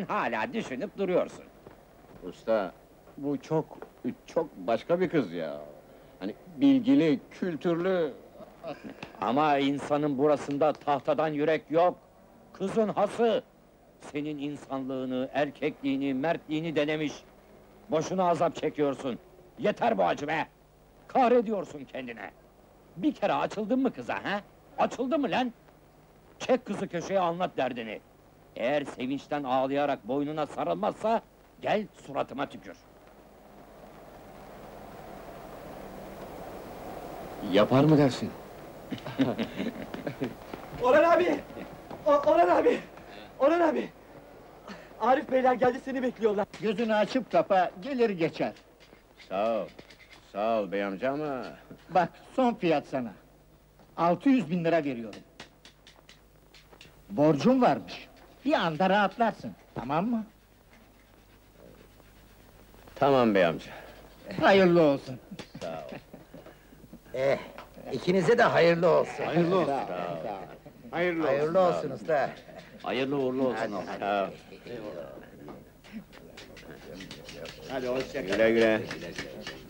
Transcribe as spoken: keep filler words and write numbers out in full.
hala düşünüp duruyorsun. Usta, bu çok, çok başka bir kız ya. Hani bilgili, kültürlü... Ama insanın burasında tahtadan yürek yok. Kızın hası. Senin insanlığını, erkekliğini, mertliğini denemiş. Boşuna azap çekiyorsun. Yeter bu acı be! Kahrediyorsun kendine. Bir kere açıldın mı kıza ha? Açıldı mı lan? Çek kızı köşeye anlat derdini. Eğer sevinçten ağlayarak boynuna sarılmazsa, gel suratıma tükür. Yapar mı dersin? Orhan abi! O Orhan abi! Orhan abi! Arif beyler geldi, seni bekliyorlar. Gözünü açıp kapa, gelir geçer. Sağ ol, sağ ol bey amca ama... Bak, son fiyat sana. Altı yüz bin lira veriyorum. Borcum varmış. Bir anda rahatlarsın, tamam mı? Tamam bey amca. Hayırlı olsun. Sağ ol. Eh, ikinize de hayırlı olsun. Hayırlı olsun. Sağ ol, sağ ol. Hayırlı olsun. Hayırlı olsun usta. Hayırlı uğurlu olsun. Hadi, Sağ ol. hadi. Hadi hoşça kal. Güle güle.